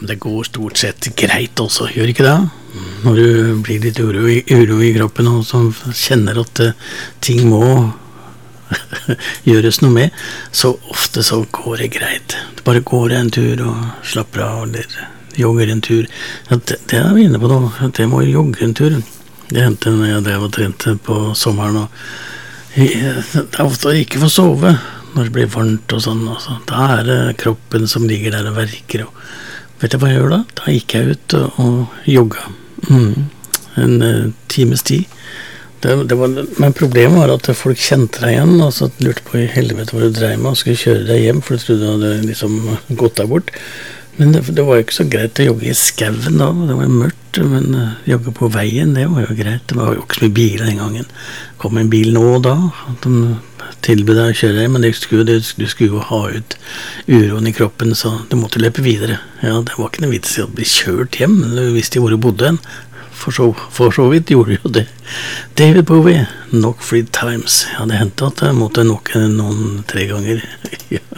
men det går stort sett greit også, gjør ikke det? Når du blir litt uro i kroppen og så kjenner at ting må gjøres noe med, så ofte så går det greit. Du bare går en tur og slapper av, eller jogger en tur. Det vi inne på nå, det må jogge en tur. Det hendte når jeg drev og trente på sommeren, og det ofte ikke få sove når det blir varmt og sånn. Da det kroppen som ligger der og verker, og vet du hva jeg gjør da? Da gikk jeg ut og jogga. En times tid. Men problemet var at folk kjente deg igjen, og så lurte på i helvete hva du drev med, og skulle kjøre deg hjem, for du trodde du hadde liksom gått deg bort. Men det var jo ikke så greit å jogge i skauen da, det var mørkt, men jogge på veien, det var jo greit. Det var jo ikke så mye biler den gangen. Kom en bil nå og da, de tilbød deg å kjøre deg, men du skulle jo ha ut uroen i kroppen, så du måtte løpe videre. Ja, det var ikke noe vits i å bli kjørt hjem, du visste hvor du bodde hen. For så vidt gjorde jo det. David Bowie, Knock 3 Times. Ja, det hendte at jeg måtte knocke noen 3 ganger. Ja.